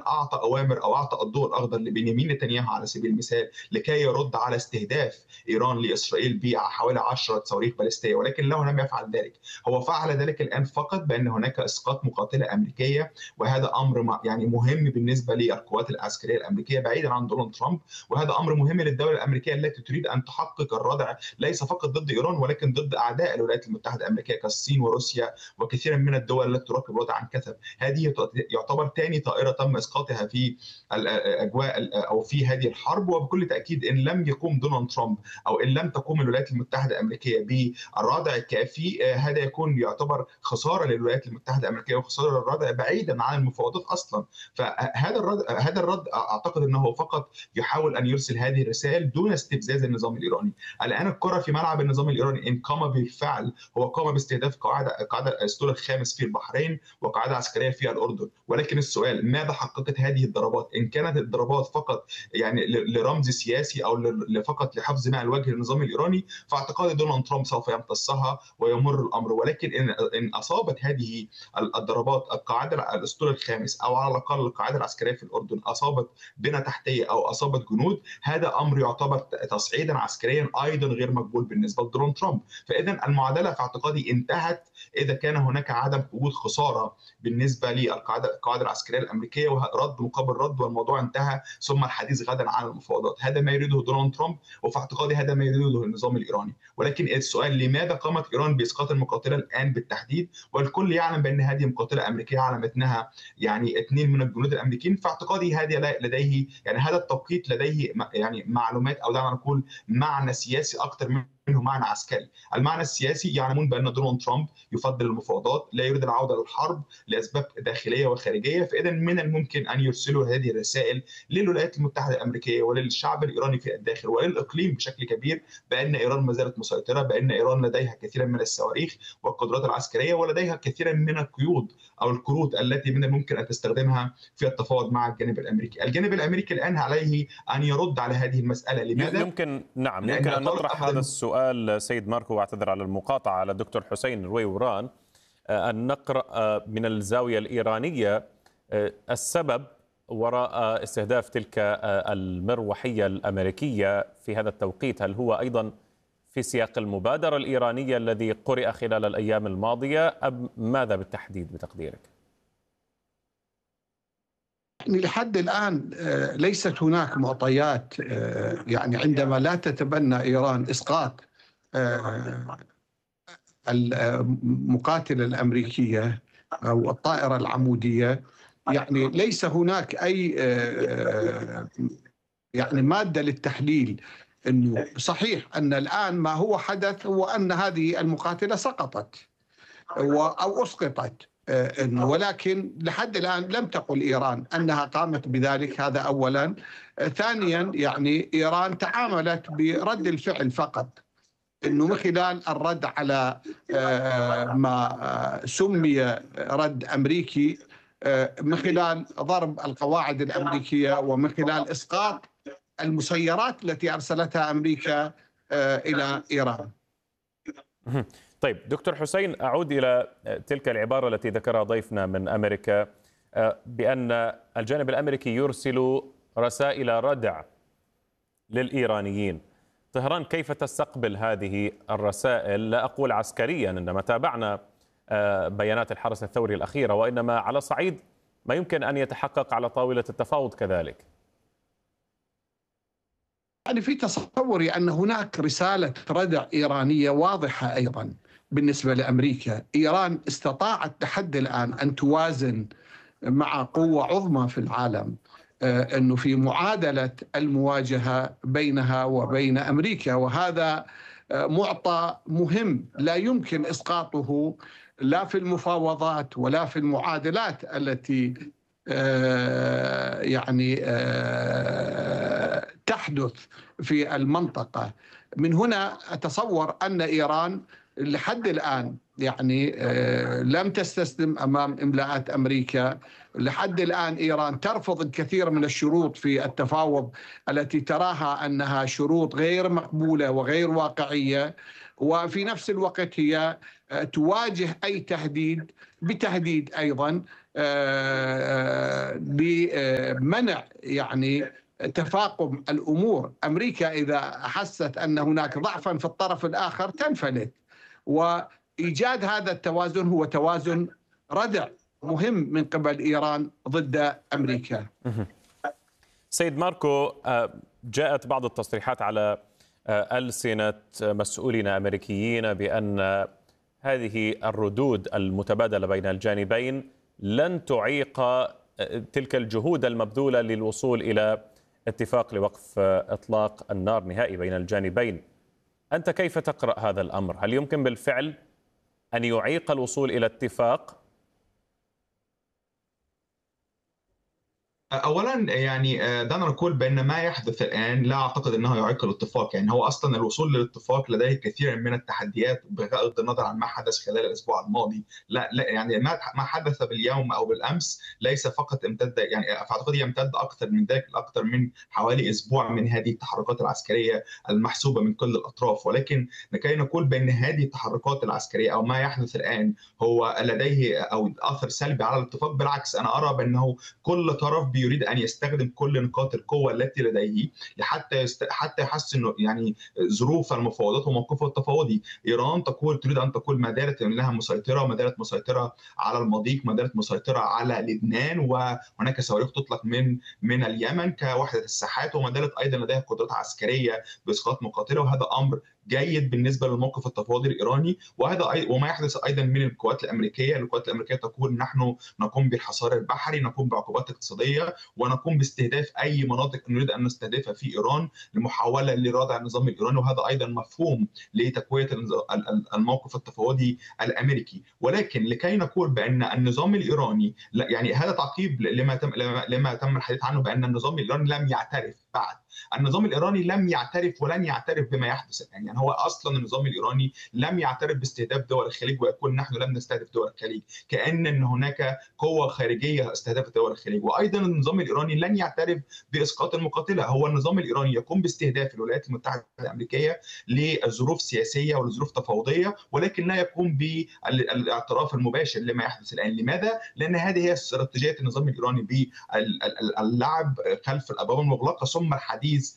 أعطى أوامر أو أعطى الضوء الأخضر لبنيامين نتنياهو على سبيل المثال لكي يرد على استهداف إيران لإسرائيل بحوالي 10 صواريخ باليستية، ولكنه لم يفعل ذلك. هو فعل ذلك الآن فقط بأن هناك إسقاط مقاتلة أمريكية، وهذا أمر يعني مهم بالنسبة للقوات العسكرية الأمريكية بعيدا عن دونالد ترامب، وهذا أمر مهم للدولة الأمريكية التي تريد أن تحقق الردع ليس فقط ضد إيران ولكن ضد أعداء الولايات المتحدة الأمريكية كالصين وروسيا وكثيرا من الدول التي تراقب الوضع عن كثب. هذه يعتبر ثاني طائرة تم إسقاطها في الأجواء أو في هذه الحرب، وبكل تأكيد إن لم يقوم دونالد ترامب أو إن لم تقوم الولايات المتحدة الأمريكية بالردع الكافي، هذا يعتبر خسارة للولايات المتحدة الأمريكية وخسارة للردع بعيدا عن المفاوضات أصلا. فهذا الرد أعتقد أنه فقط يحاول أن يرسل هذه الرسائل دون استفزاز النظام الإيراني. الآن الكرة في ملعب النظام الإيراني، إن قام بالفعل هو قام باستهداف قاعدة الأسطول الخامس في البحرين وقاعدة عسكرية في الأردن، ولكن السؤال ماذا حققت هذه الضربات؟ إن كانت الضربات فقط يعني لرمز سياسي أو فقط لحفظ ماء الوجه للنظام الإيراني، فاعتقادي دونالد ترامب سوف يمتصها ويمر الأمر. ولكن إن أصابت هذه الضربات القاعدة الأسطول الخامس أو على الأقل القاعدة العسكرية في الأردن، أصابت بنى تحتية أو أصابت جنود، هذا أمر يعتبر تصعيدا عسكريا أيضا غير مقبول بالنسبة لدونالد ترامب. فإذا المعادلة في اعتقادي انتهت إذا كان هناك عدم وجود خسارة بالنسبة للقاعدة العسكرية الأمريكية ورد مقابل رد والموضوع انتهى، ثم الحديث غدا عن المفاوضات. هذا ما يريده دونالد ترامب، وفي اعتقادي هذا ما يريده النظام الإيراني. ولكن السؤال لماذا قامت إيران بإسقاط المقاتلة الآن بالتحديد، والكل يعلم بأن هذه مقاتلة أمريكية على متنها يعني 2 من الجنود الأمريكيين. في اعتقادي هذه لديه يعني هذا التوقيت لديه يعني معلومات أو دعنا نقول معنى سياسي أكثر منه معنى عسكري. المعنى السياسي يعلمون بأن دونالد ترامب يفضل المفاوضات، لا يريد العودة للحرب لأسباب داخلية وخارجية، فإذا من الممكن أن يرسلوا هذه الرسائل للولايات المتحدة الأمريكية وللشعب الإيراني في الداخل وللإقليم بشكل كبير بأن إيران ما زالت مسيطرة، بأن إيران لديها كثيرا من الصواريخ والقدرات العسكرية ولديها كثيرا من القيود أو الكروت التي من الممكن أن تستخدمها في التفاوض مع الجانب الأمريكي. الجانب الأمريكي الآن عليه أن يرد على هذه المسألة. لماذا؟ يمكن أن نطرح هذا السؤال سيد ماركو، واعتذر على المقاطعة، على الدكتور حسين رويوران، أن نقرأ من الزاوية الإيرانية السبب وراء استهداف تلك المروحية الأمريكية في هذا التوقيت. هل هو أيضا في سياق المبادرة الإيرانية الذي قرأ خلال الأيام الماضية أم ماذا بالتحديد بتقديرك؟ يعني لحد الآن ليست هناك معطيات، يعني عندما لا تتبنى إيران إسقاط المقاتلة الأمريكية أو الطائرة العمودية، يعني ليس هناك أي يعني مادة للتحليل. أنه صحيح أن الآن ما هو حدث هو أن هذه المقاتلة سقطت أو أسقطت، ولكن لحد الآن لم تقل إيران أنها قامت بذلك، هذا أولا. ثانيا يعني إيران تعاملت برد الفعل فقط، أنه من خلال الرد على ما سمي رد أمريكي، من خلال ضرب القواعد الأمريكية ومن خلال إسقاط المسيرات التي أرسلتها أمريكا إلى إيران. طيب دكتور حسين، أعود إلى تلك العبارة التي ذكرها ضيفنا من أمريكا بأن الجانب الأمريكي يرسل رسائل ردع للإيرانيين. طهران كيف تستقبل هذه الرسائل؟ لا أقول عسكريا، إنما تابعنا بيانات الحرس الثوري الأخيرة، وإنما على صعيد ما يمكن أن يتحقق على طاولة التفاوض كذلك. يعني في تصوري أن هناك رسالة ردع إيرانية واضحة أيضا بالنسبة لأمريكا. إيران استطاعت لحد الآن أن توازن مع قوة عظمى في العالم، أنه في معادلة المواجهة بينها وبين أمريكا، وهذا معطى مهم لا يمكن إسقاطه لا في المفاوضات ولا في المعادلات التي يعني تحدث في المنطقة. من هنا أتصور أن إيران لحد الآن يعني لم تستسلم أمام إملاءات أمريكا. لحد الآن إيران ترفض الكثير من الشروط في التفاوض التي تراها أنها شروط غير مقبولة وغير واقعية، وفي نفس الوقت هي تواجه أي تهديد بتهديد أيضا لمنع يعني تفاقم الأمور. أمريكا إذا أحست أن هناك ضعفا في الطرف الآخر تنفلت، وإيجاد هذا التوازن هو توازن ردع مهم من قبل إيران ضد أمريكا. سيد ماركو، جاءت بعض التصريحات على ألسنة مسؤولين أمريكيين بأن هذه الردود المتبادلة بين الجانبين لن تعيق تلك الجهود المبذولة للوصول إلى اتفاق لوقف إطلاق النار نهائي بين الجانبين. أنت كيف تقرأ هذا الأمر؟ هل يمكن بالفعل أن يعيق الوصول إلى اتفاق؟ اولا يعني دعنا نقول بان ما يحدث الان لا اعتقد انه يعيق الاتفاق. يعني هو اصلا الوصول للاتفاق لديه كثير من التحديات بغض النظر عن ما حدث خلال الاسبوع الماضي. لا يعني ما حدث باليوم او بالامس ليس فقط امتد، يعني في اعتقادي يمتد اكثر من ذلك، اكثر من حوالي اسبوع من هذه التحركات العسكريه المحسوبه من كل الاطراف. ولكن لكي نقول بان هذه التحركات العسكريه او ما يحدث الان هو لديه او اثر سلبي على الاتفاق، بالعكس انا ارى بانه كل طرف يريد ان يستخدم كل نقاط القوه التي لديه حتى يحسن يعني ظروف المفاوضات وموقفه التفاوضي. ايران تريد ان تقول ما دارت انها مسيطره، ما دارت مسيطره على المضيق، ما دارت مسيطره على لبنان، وهناك صواريخ تطلق من اليمن كوحده الساحات، وما دارت ايضا لديها قدرات عسكريه باسقاط مقاتله، وهذا امر جيد بالنسبه للموقف التفاوضي الايراني. وما يحدث ايضا من القوات الامريكيه تقول نحن نقوم بالحصار البحري، نقوم بعقوبات اقتصاديه، ونقوم باستهداف اي مناطق نريد ان نستهدفها في ايران لمحاوله لردع النظام الايراني، وهذا ايضا مفهوم لتقويه الموقف التفاوضي الامريكي. ولكن لكي نقول بان النظام الايراني يعني هذا تعقيب لما تم الحديث عنه بان النظام الايراني لم يعترف بعد. النظام الايراني لم يعترف ولن يعترف بما يحدث الان. يعني هو اصلا النظام الايراني لم يعترف باستهداف دول الخليج، ويقول نحن لم نستهدف دول الخليج، كأن هناك قوه خارجيه استهدفت دول الخليج. وايضا النظام الايراني لن يعترف باسقاط المقاتله. هو النظام الايراني يقوم باستهداف الولايات المتحده الامريكيه لظروف سياسيه ولظروف تفاوضيه، ولكن لا يقوم بالاعتراف المباشر لما يحدث الان. لماذا؟ لان هذه هي استراتيجيه النظام الايراني باللعب خلف الابواب المغلقه، ثم الحديث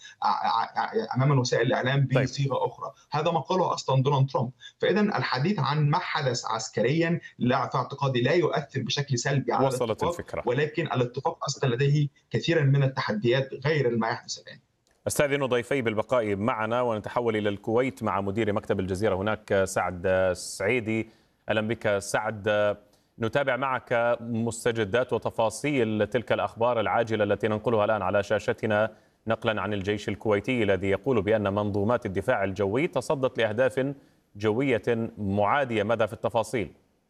امام وسائل الاعلام بصيغه اخرى. هذا ما قاله اصلا دونالد ترامب. فاذا الحديث عن ما حدث عسكريا لا في اعتقادي لا يؤثر بشكل سلبي على الاتفاق، ولكن الاتفاق اصلا لديه كثيرا من التحديات غير ما يحدث الان. استاذن ضيفي بالبقاء معنا ونتحول الى الكويت مع مدير مكتب الجزيره هناك سعد السعيدي. اهلا بك سعد. نتابع معك مستجدات وتفاصيل تلك الاخبار العاجله التي ننقلها الان على شاشتنا، نقلا عن الجيش الكويتي الذي يقول بأن منظومات الدفاع الجوي تصدت لأهداف جوية معادية. ماذا في التفاصيل؟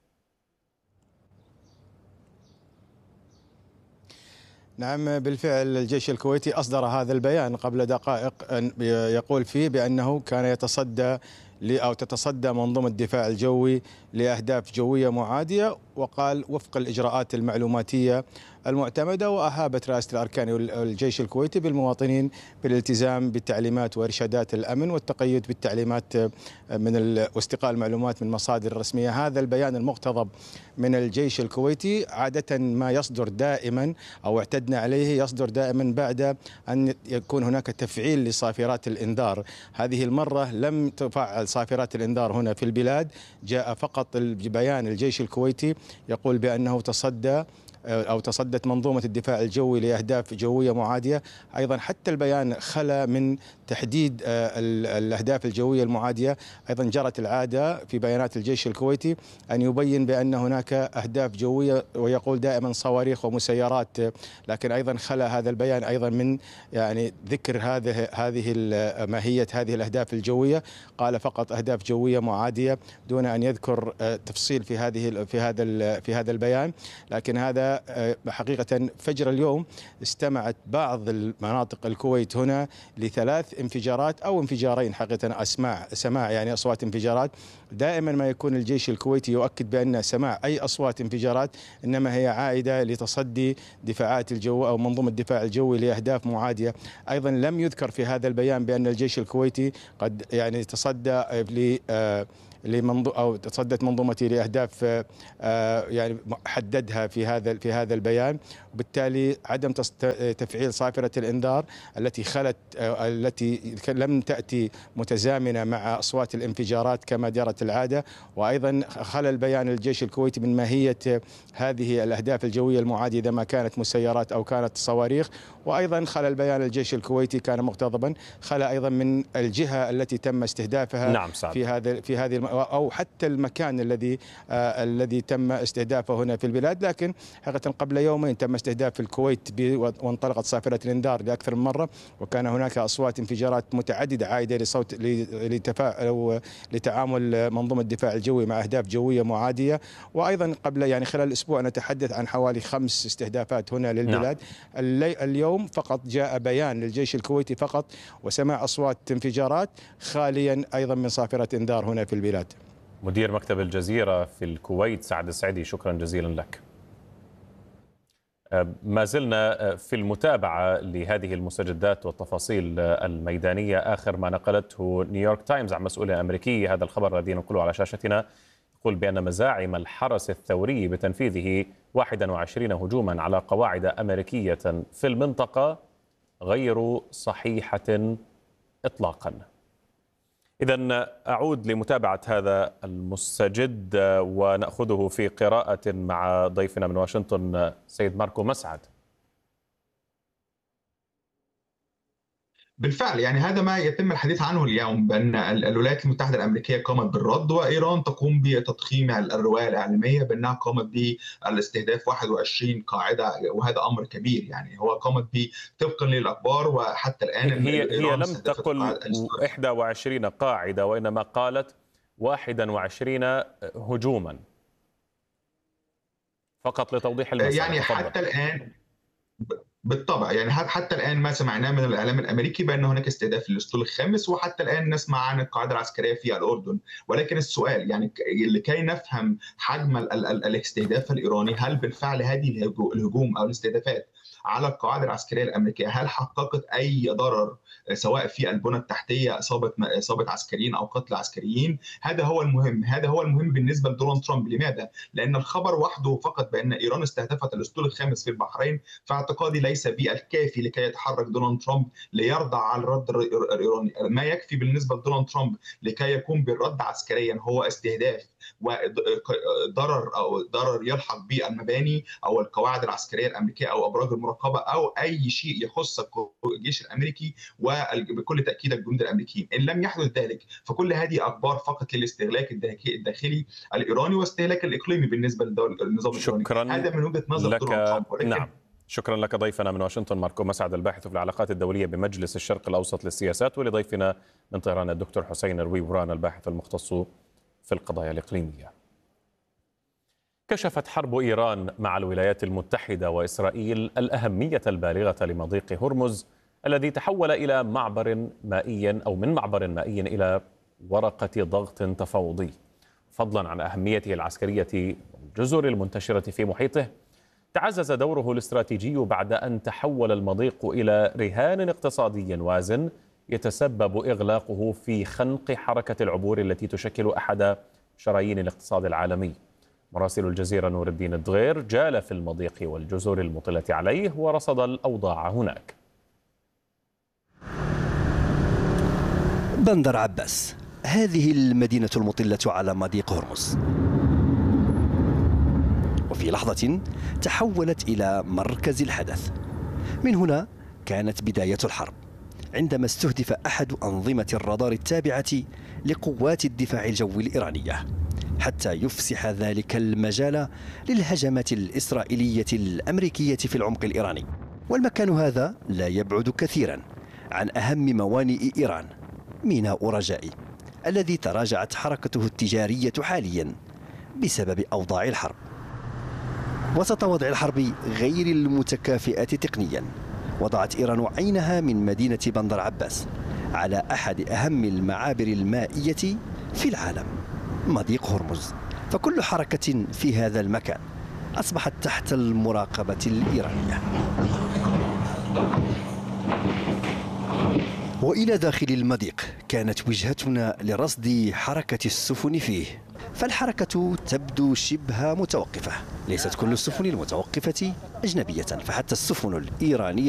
نعم بالفعل الجيش الكويتي أصدر هذا البيان قبل دقائق يقول فيه بأنه كان يتصدى أو تتصدى منظومة الدفاع الجوي لأهداف جوية معادية، وقال وفق الإجراءات المعلوماتية المعتمدة، وأهابت رئاسة الأركان والجيش الكويتي بالمواطنين بالالتزام بالتعليمات وإرشادات الأمن والتقيد بالتعليمات واستقاء المعلومات من مصادر رسمية. هذا البيان المقتضب من الجيش الكويتي عادة ما يصدر دائما أو اعتدنا عليه يصدر دائما بعد أن يكون هناك تفعيل لصافرات الإنذار. هذه المرة لم تفعل صافرات الإنذار هنا في البلاد، جاء فقط بيان الجيش الكويتي يقول بأنه تصدت منظومة الدفاع الجوي لأهداف جوية معادية. أيضا حتى البيان خلا من تحديد الأهداف الجوية المعادية. أيضا جرت العادة في بيانات الجيش الكويتي أن يبين بأن هناك أهداف جوية ويقول دائما صواريخ ومسيرات، لكن أيضا خلا هذا البيان أيضا من يعني ذكر هذه ماهية هذه الأهداف الجوية. قال فقط أهداف جوية معادية دون أن يذكر تفصيل في هذا البيان. لكن هذا حقيقة فجر اليوم استمعت بعض المناطق الكويت هنا لثلاث انفجارات أو انفجارين، حقيقة سماع يعني أصوات انفجارات. دائما ما يكون الجيش الكويتي يؤكد بأن سماع أي أصوات انفجارات إنما هي عائدة لتصدي دفاعات الجو أو منظومة الدفاع الجوي لأهداف معادية. أيضا لم يذكر في هذا البيان بأن الجيش الكويتي قد يعني تصدى أو تصدت منظومتي لأهداف يعني حددها في هذا البيان، وبالتالي عدم تفعيل صافرة الإنذار التي لم تأتي متزامنة مع أصوات الانفجارات كما جرت العادة، وأيضا خلل بيان الجيش الكويتي من ماهية هذه الأهداف الجوية المعادية إذا ما كانت مسيرات أو كانت صواريخ، وأيضا خلل بيان الجيش الكويتي كان مقتضبا، خلى أيضا من الجهة التي تم استهدافها نعم في هذه أو حتى المكان الذي تم استهدافه هنا في البلاد. لكن حقيقة قبل يومين تم استهداف الكويت وانطلقت صافرة الإنذار لأكثر من مرة، وكان هناك أصوات انفجارات متعددة عائدة لتعامل منظومة الدفاع الجوي مع أهداف جوية معادية. وأيضا قبل خلال الأسبوع نتحدث عن حوالي 5 استهدافات هنا للبلاد. اليوم فقط جاء بيان للجيش الكويتي فقط وسماع أصوات انفجارات خاليا أيضا من صافرة إنذار هنا في البلاد. مدير مكتب الجزيرة في الكويت سعد السعيدي، شكرا جزيلا لك. ما زلنا في المتابعة لهذه المستجدات والتفاصيل الميدانية. آخر ما نقلته نيويورك تايمز عن مسؤول أمريكي، هذا الخبر الذي نقوله على شاشتنا، يقول بأن مزاعم الحرس الثوري بتنفيذه 21 هجوما على قواعد أمريكية في المنطقة غير صحيحة إطلاقا. إذن أعود لمتابعة هذا المستجد ونأخذه في قراءة مع ضيفنا من واشنطن سيد ماركو مسعد. بالفعل هذا ما يتم الحديث عنه اليوم، بأن الولايات المتحدة الأمريكية قامت بالرد، وإيران تقوم بتضخيم الرواية الإعلامية بأنها قامت بالاستهداف 21 قاعدة، وهذا أمر كبير. هو قامت طبقا للأخبار، وحتى الآن هي لم تقل 21 قاعدة وإنما قالت 21 هجوما، فقط لتوضيح المسألة. حتى الآن بالطبع حتى الآن ما سمعناه من الإعلام الأمريكي بأن هناك استهداف للأسطول الخامس، وحتى الآن نسمع عن القاعدة العسكرية في الأردن. ولكن السؤال لكي نفهم حجم الاستهداف الإيراني، هل بالفعل هذه الهجوم أو الاستهدافات على القواعد العسكرية الأمريكية هل حققت أي ضرر سواء في البنى التحتية، إصابة عسكريين أو قتل عسكريين؟ هذا هو المهم بالنسبة لدونالد ترامب. لماذا؟ لأن الخبر وحده فقط بأن إيران استهدفت الأسطول الخامس في البحرين في اعتقادي ليس بالكافي لكي يتحرك دونالد ترامب ليرضى على الرد الإيراني. ما يكفي بالنسبة لدونالد ترامب لكي يقوم بالرد عسكريا هو استهداف ضرر يلحق بالمباني أو القواعد العسكرية الأمريكية أو أبراج المراقبة أو أي شيء يخص الجيش الأمريكي وبكل تأكيد الجنود الأمريكيين. إن لم يحدث ذلك فكل هذه أخبار فقط للاستهلاك الداخلي الإيراني واستهلاك الإقليمي بالنسبة للنظام الإيراني. هذا من وجهة نظر دونالد ترامب. نعم، شكرا لك ضيفنا من واشنطن ماركو مسعد، الباحث في العلاقات الدولية بمجلس الشرق الأوسط للسياسات، ولضيفنا من طهران الدكتور حسين الرويبران الباحث المختص في القضايا الإقليمية. كشفت حرب إيران مع الولايات المتحدة وإسرائيل الأهمية البالغة لمضيق هرمز الذي تحول إلى معبر مائي أو من معبر مائي إلى ورقة ضغط تفاوضي. فضلا عن أهميته العسكرية والجزر المنتشرة في محيطه، تعزز دوره الاستراتيجي بعد أن تحول المضيق إلى رهان اقتصادي وازن يتسبب إغلاقه في خنق حركة العبور التي تشكل أحد شرايين الاقتصاد العالمي. مراسل الجزيرة نور الدين الدغير جال في المضيق والجزر المطلة عليه ورصد الأوضاع هناك. بندر عباس، هذه المدينة المطلة على مضيق هرمز، وفي لحظة تحولت إلى مركز الحدث. من هنا كانت بداية الحرب، عندما استهدف أحد أنظمة الرادار التابعة لقوات الدفاع الجوي الإيرانية، حتى يفسح ذلك المجال للهجمات الإسرائيلية الأمريكية في العمق الإيراني. والمكان هذا لا يبعد كثيرا عن أهم موانئ إيران، ميناء رجائي، الذي تراجعت حركته التجارية حاليا بسبب أوضاع الحرب. وسط وضع الحرب غير المتكافئة تقنيا، وضعت إيران عينها من مدينة بندر عباس على أحد أهم المعابر المائية في العالم، مضيق هرمز. فكل حركة في هذا المكان أصبحت تحت المراقبة الإيرانية. وإلى داخل المضيق كانت وجهتنا لرصد حركة السفن فيه، فالحركة تبدو شبه متوقفة. ليست كل السفن المتوقفة أجنبية، فحتى السفن الإيرانية